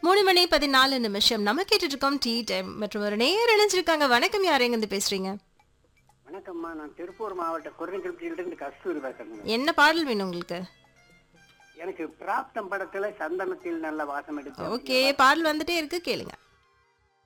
3 மணி 14 நிமிஷம். நம்ம கேட்டுட்டு இருக்கோம் டீ டைம். மற்றும் ஒரு நேயர் இணைஞ்சிருக்காங்க. வணக்கம், யார் எங்கிருந்து பேசுறீங்க? வணக்கம்மா, நான் திருப்பூர் மாவட்ட குறைஞ்சல்பட்டியிலிருந்து கஸ்தூரி பேசுறேங்க. என்ன பாடல் வேணும் உங்களுக்கு? எனக்கு பிராப்தம் படத்துல சந்தனத்தில் நல்ல வாசம் எடுத்து ஓகே, பாடல் வந்துட்டே இருக்கு, கேளுங்க.